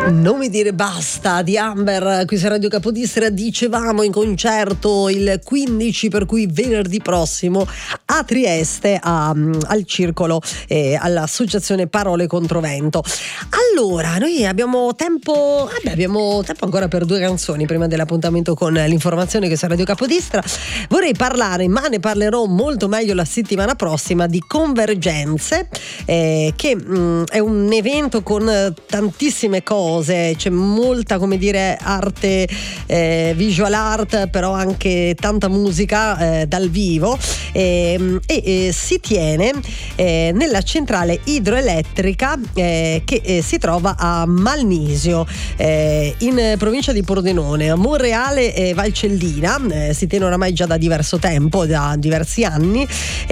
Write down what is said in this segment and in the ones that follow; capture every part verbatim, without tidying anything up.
Non mi dire basta di Amber qui su Radio Capodistria. Dicevamo in concerto il quindici, per cui venerdì prossimo a Trieste a, al Circolo e all'associazione Parole Controvento. Allora, noi abbiamo tempo vabbè, abbiamo tempo ancora per due canzoni prima dell'appuntamento con l'informazione che su Radio Capodistria. Vorrei parlare, ma ne parlerò molto meglio la settimana prossima, di Convergenze, eh, che mh, è un evento con tantissime cose. C'è molta, come dire, arte, eh, visual art, però anche tanta musica eh, dal vivo, eh, e eh, si tiene eh, nella centrale idroelettrica eh, che eh, si trova a Malnisio, eh, in provincia di Pordenone, a Monreale e Valcellina. Eh, si tiene oramai già da diverso tempo, da diversi anni,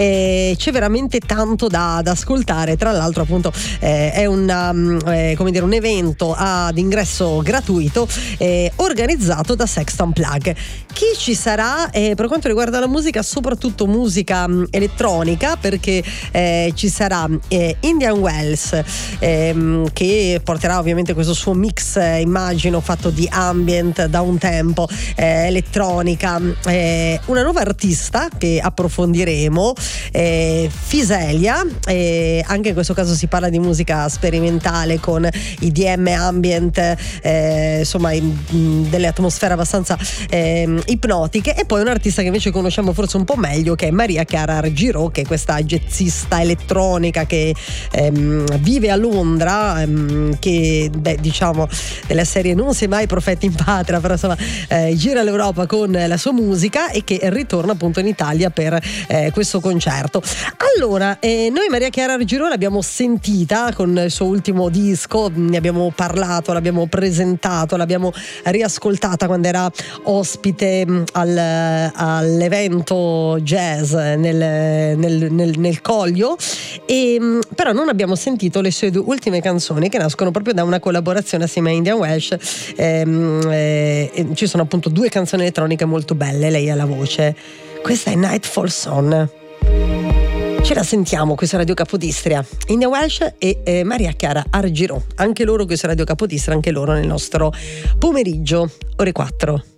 e c'è veramente tanto da, da ascoltare. Tra l'altro, appunto, eh, è una, eh, come dire, un evento ad ingresso gratuito, eh, organizzato da Sexton Plug. Chi ci sarà? Eh, per quanto riguarda la musica, soprattutto musica mh, elettronica, perché eh, ci sarà eh, Indian Wells, ehm, che porterà ovviamente questo suo mix, eh, immagino, fatto di ambient, downtempo, eh, elettronica, eh, una nuova artista che approfondiremo, eh, Fiselia, eh, anche in questo caso si parla di musica sperimentale con i D M ambient, eh, insomma in, in delle atmosfere abbastanza eh, ipnotiche. E poi un artista che invece conosciamo forse un po' meglio, che è Maria Chiara Argirò, che è questa jazzista elettronica che ehm, vive a Londra, ehm, che beh, diciamo della serie non si è mai profeti in patria, però insomma eh, gira l'Europa con la sua musica e che ritorna appunto in Italia per eh, questo concerto. Allora, eh, noi Maria Chiara Argirò l'abbiamo sentita con il suo ultimo disco, ne abbiamo parlato, l'abbiamo presentato, l'abbiamo riascoltata quando era ospite al, all'evento jazz nel, nel, nel, nel Coglio, e, però non abbiamo sentito le sue due ultime canzoni, che nascono proprio da una collaborazione assieme a Indian Welsh. ehm, eh, ci sono appunto due canzoni elettroniche molto belle, lei ha la voce. Questa è Nightfall Song. Ce la sentiamo qui su Radio Capodistria, Indian Welsh e eh, Maria Chiara Argirò, anche loro qui su Radio Capodistria, anche loro nel nostro pomeriggio, ore quattro.